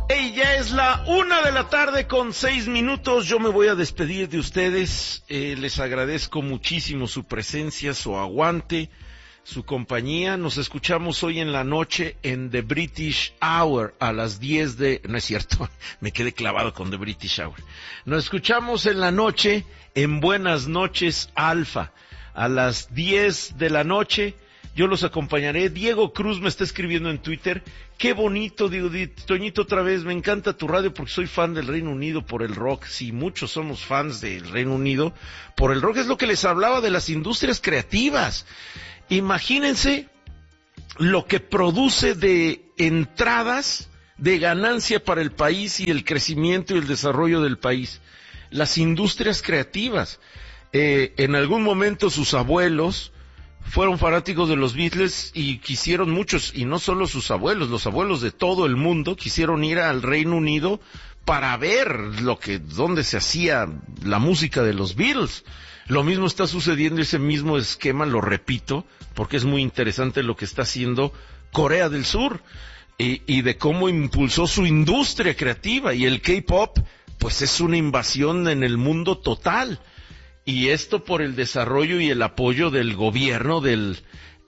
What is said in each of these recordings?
Hey, ya es la 1:06 p.m. Yo me voy a despedir de ustedes. Les agradezco muchísimo su presencia, su aguante, su compañía. Nos escuchamos hoy en la noche en The British Hour a las 10 de... No es cierto, me quedé clavado con The British Hour. Nos escuchamos en la noche en Buenas Noches Alfa a las 10 de la noche. Yo los acompañaré. Diego Cruz me está escribiendo en Twitter. Qué bonito, digo, Toñito, otra vez, me encanta tu radio porque soy fan del Reino Unido por el rock. Sí, muchos somos fans del Reino Unido por el rock. Es lo que les hablaba de las industrias creativas. Imagínense lo que produce de entradas, de ganancia para el país y el crecimiento y el desarrollo del país. Las industrias creativas. En algún momento sus abuelos fueron fanáticos de los Beatles y quisieron muchos, y no solo sus abuelos, los abuelos de todo el mundo quisieron ir al Reino Unido para ver dónde se hacía la música de los Beatles. Lo mismo está sucediendo, ese mismo esquema, lo repito, porque es muy interesante lo que está haciendo Corea del Sur, y de cómo impulsó su industria creativa, y el K-pop, pues es una invasión en el mundo total. Y esto por el desarrollo y el apoyo del gobierno el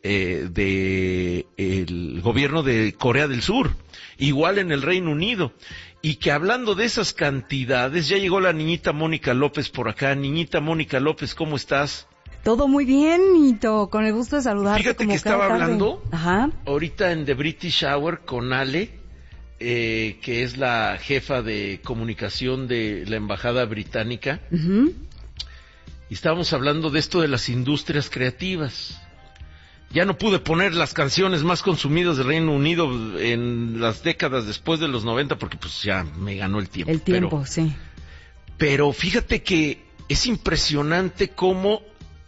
gobierno de Corea del Sur, igual en el Reino Unido. Y que hablando de esas cantidades, ya llegó la niñita Mónica López por acá. Niñita Mónica López, ¿cómo estás? Todo muy bien, Nito, con el gusto de saludarte. Fíjate como que estaba hablando ahorita en The British Hour con Ale, que es la jefa de comunicación de la Embajada Británica. Uh-huh. Y estábamos hablando de esto de las industrias creativas. Ya no pude poner las canciones más consumidas del Reino Unido en las décadas después de los 90 porque pues ya me ganó el tiempo. El tiempo, sí. Pero fíjate que es impresionante cómo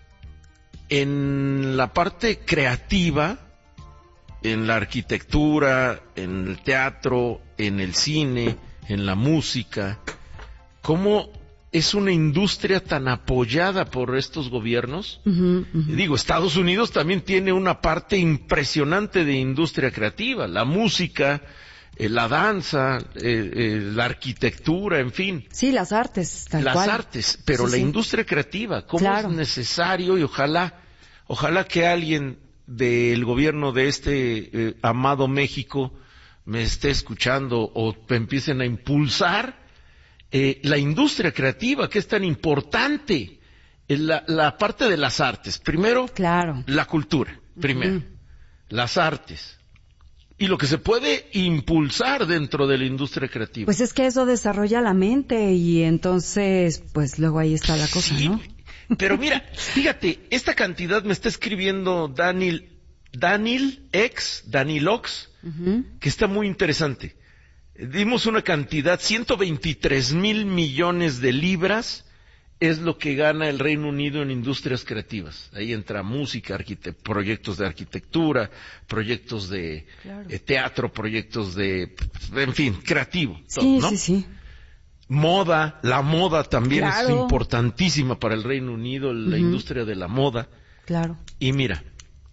en la parte creativa, en la arquitectura, en el teatro, en el cine, en la música, cómo es una industria tan apoyada por estos gobiernos. Uh-huh, uh-huh. Digo, Estados Unidos también tiene una parte impresionante de industria creativa, la música, la danza, la arquitectura, en fin. Sí, las artes, tal cual. Las artes, pero sí, la industria creativa, cómo claro. Es necesario, y ojalá que alguien del gobierno de este amado México me esté escuchando o empiecen a impulsar la industria creativa, que es tan importante, la parte de las artes. Primero, claro. La cultura, primero, uh-huh. Las artes, y lo que se puede impulsar dentro de la industria creativa. Pues es que eso desarrolla la mente, y entonces, pues luego ahí está la cosa, sí, ¿no? Pero mira, fíjate, esta cantidad me está escribiendo Danilox, uh-huh. que está muy interesante. Dimos una cantidad, 123,000 millones de libras es lo que gana el Reino Unido en industrias creativas. Ahí entra música, proyectos de arquitectura, proyectos de claro. Teatro, proyectos en fin, creativo. Sí, todo, ¿no? sí. Moda, la moda también claro. es importantísima para el Reino Unido, la uh-huh. industria de la moda. Claro. Y mira,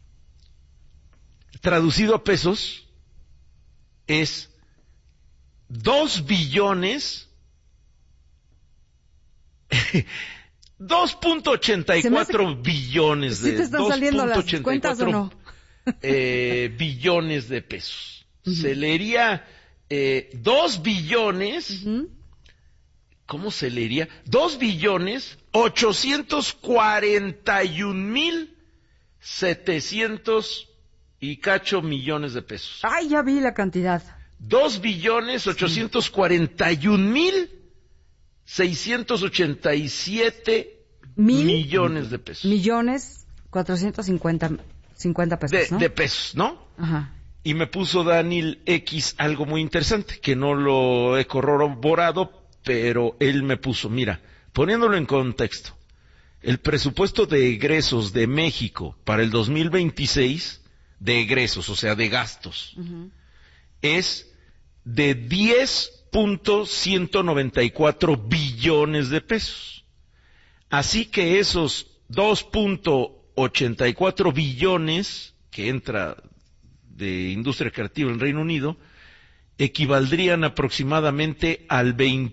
traducido a pesos, es 2 billones 2.84 billones de... ¿Sí te están saliendo las cuentas o no? Billones de pesos. Uh-huh. Se leería 2 billones... Uh-huh. ¿Cómo se leería? 2.841.700 y cacho millones de pesos. Ay, ya vi la cantidad. 2.841.687 millones de pesos. Millones 450 pesos, ¿no? De pesos, ¿no? Ajá. Y me puso Daniel X algo muy interesante, que no lo he corroborado, pero él me puso, mira, poniéndolo en contexto, el presupuesto de egresos de México para el 2026, de egresos, o sea, de gastos, uh-huh. es de 10.194 billones de pesos. Así que esos 2.84 billones que entra de industria creativa en Reino Unido, equivaldrían aproximadamente al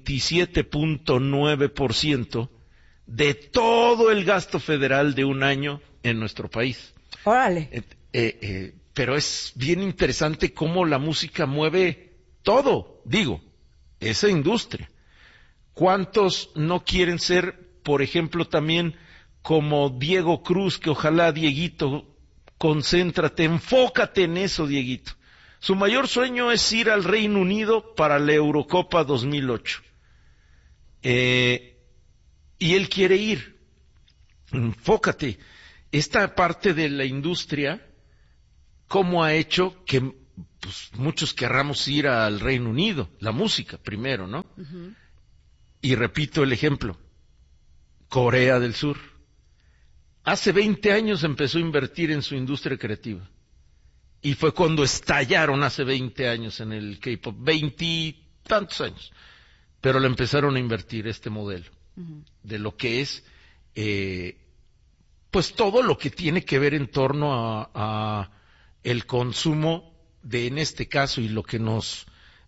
27.9% de todo el gasto federal de un año en nuestro país. Órale. Pero es bien interesante cómo la música mueve todo, digo, esa industria. ¿Cuántos no quieren ser, por ejemplo, también como Diego Cruz, que ojalá, Dieguito, concéntrate, enfócate en eso, Dieguito? Su mayor sueño es ir al Reino Unido para la Eurocopa 2008. Y él quiere ir. Enfócate. Esta parte de la industria, ¿cómo ha hecho que pues, muchos querramos ir al Reino Unido? La música primero, ¿no? Uh-huh. Y repito el ejemplo. Corea del Sur. Hace 20 años empezó a invertir en su industria creativa. Y fue cuando estallaron hace 20 años en el K-pop. 20 y tantos años. Pero le empezaron a invertir este modelo. Uh-huh. De lo que es, pues todo lo que tiene que ver en torno a el consumo de, en este caso, y lo que nos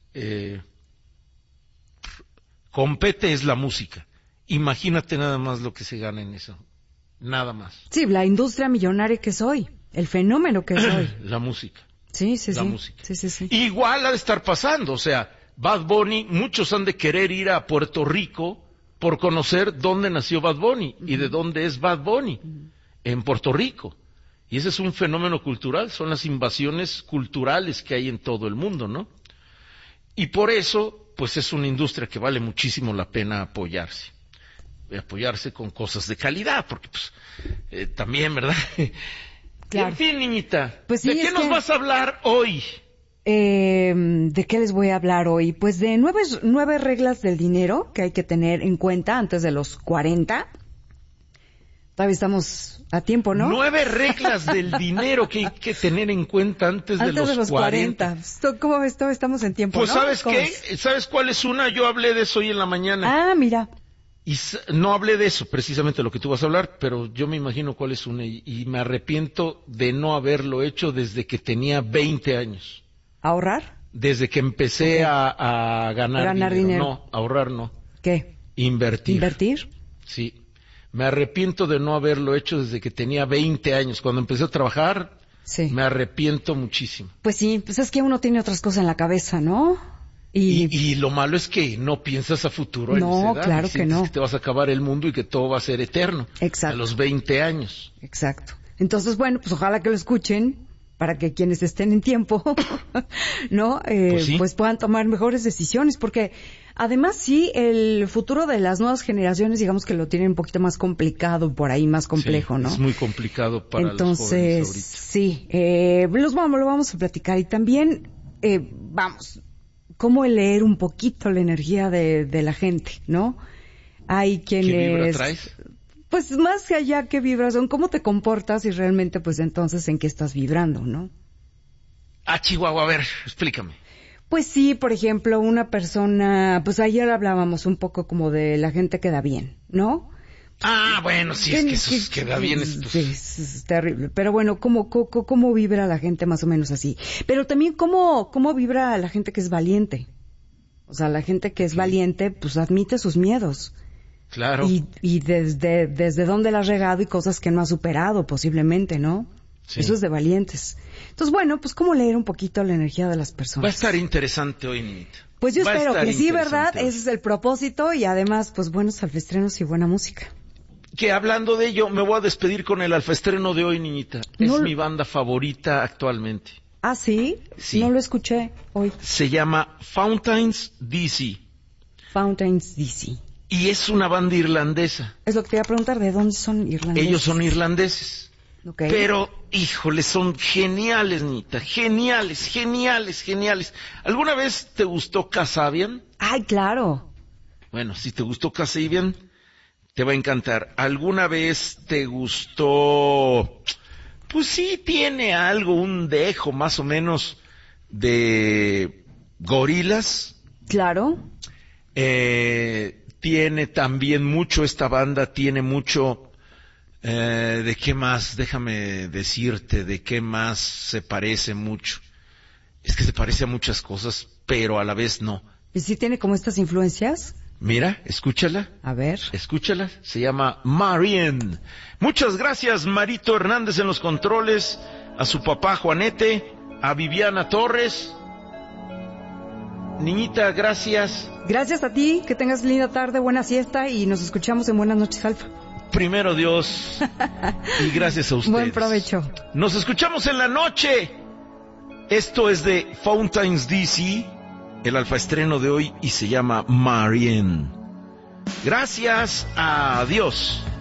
compete es la música. Imagínate nada más lo que se gana en eso. Nada más. Sí, la industria millonaria que soy. El fenómeno que soy. La música. Sí, sí, la sí. música. Sí, sí, sí. Igual ha de estar pasando, o sea, Bad Bunny, muchos han de querer ir a Puerto Rico por conocer dónde nació Bad Bunny y de dónde es Bad Bunny, en Puerto Rico. Y ese es un fenómeno cultural, son las invasiones culturales que hay en todo el mundo, ¿no? Y por eso, pues es una industria que vale muchísimo la pena apoyarse. Apoyarse con cosas de calidad, porque pues también, ¿verdad? Claro. En fin, niñita, pues sí, ¿de qué nos vas a hablar hoy? ¿De qué les voy a hablar hoy? Pues de 9 reglas del dinero que hay que tener en cuenta antes de los 40. Todavía estamos a tiempo, ¿no? 9 reglas del dinero que hay que tener en cuenta antes de los 40. ¿Cómo ves? Todavía estamos en tiempo, pues, ¿no? ¿sabes qué? ¿Sabes cuál es una? Yo hablé de eso hoy en la mañana. Ah, mira. Y no hablé de eso, precisamente lo que tú vas a hablar, pero yo me imagino cuál es una, y me arrepiento de no haberlo hecho desde que tenía 20 años. ¿Ahorrar? Desde que empecé a ganar dinero. No, ahorrar no. ¿Qué? Invertir. ¿Invertir? Sí. Me arrepiento de no haberlo hecho desde que tenía 20 años. Cuando empecé a trabajar, sí. Me arrepiento muchísimo. Pues sí, pues es que uno tiene otras cosas en la cabeza, ¿no? Y lo malo es que no piensas a futuro en esa edad. No, claro que no. Que te vas a acabar el mundo y que todo va a ser eterno. Exacto. A los 20 años. Exacto. Entonces, bueno, pues ojalá que lo escuchen para que quienes estén en tiempo, ¿no? Pues puedan tomar mejores decisiones, porque además sí, el futuro de las nuevas generaciones, digamos que lo tienen un poquito más complicado por ahí, más complejo, sí, ¿no? Es muy complicado para los jóvenes ahorita. Sí, lo vamos a platicar y también, cómo leer un poquito la energía de la gente, ¿no? Hay quienes... ¿Qué vibra traes? Pues más que allá que vibración, cómo te comportas y realmente pues entonces en qué estás vibrando, ¿no? Ah, Chihuahua, a ver, explícame. Pues sí, por ejemplo, una persona, pues ayer hablábamos un poco como de la gente que da bien, ¿no? Ah, bueno, sí, es que eso queda bien. Sí, es terrible. Pero bueno, ¿cómo vibra la gente más o menos así? Pero también cómo vibra la gente que es valiente. O sea, la gente que es valiente, pues admite sus miedos. Claro. Y desde dónde la has regado y cosas que no has superado posiblemente, ¿no? Sí. Eso es de valientes. Entonces, bueno, pues cómo leer un poquito la energía de las personas. Va a estar interesante hoy, niñita. Pues yo espero que sí, ¿verdad? Ese es el propósito y además, pues buenos alfestrenos y buena música. Que hablando de ello, me voy a despedir con el alfestreno de hoy, niñita. Es mi banda favorita actualmente. ¿Ah, sí? Sí. No lo escuché hoy. Se llama Fountains DC. Fountains DC. Y es una banda irlandesa. Es lo que te iba a preguntar, ¿de dónde son irlandeses? Ellos son irlandeses. Okay. Pero, híjole, son geniales, Nita. Geniales. ¿Alguna vez te gustó Kasabian? Ay, claro. Bueno, si te gustó Kasabian, te va a encantar. ¿Alguna vez te gustó? Pues sí, tiene algo, un dejo más o menos de Gorilas. Claro. Tiene también mucho, esta banda tiene mucho, ¿de qué más? Déjame decirte, ¿de qué más se parece mucho? Es que se parece a muchas cosas, pero a la vez no. ¿Y si tiene como estas influencias? Mira, escúchala. A ver. Escúchala. Se llama Marianne. Muchas gracias, Marito Hernández en los controles, a su papá Juanete, a Viviana Torres. Niñita, gracias. Gracias a ti, que tengas linda tarde, buena siesta y nos escuchamos en Buenas Noches, Alfa. Primero Dios y gracias a ustedes. Buen provecho. Nos escuchamos en la noche. Esto es de Fountains DC, el alfa estreno de hoy y se llama Marianne. Gracias, adiós.